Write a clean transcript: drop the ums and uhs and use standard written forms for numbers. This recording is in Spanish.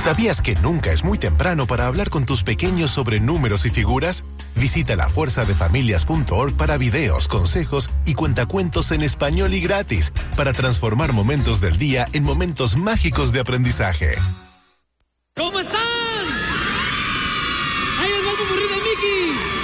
¿Sabías que nunca es muy temprano para hablar con tus pequeños sobre números y figuras? Visita lafuerzadefamilias.org para videos, consejos y cuentacuentos en español y gratis para transformar momentos del día en momentos mágicos de aprendizaje. ¿Cómo están? ¡Ahí les va el popurrí de Mickey!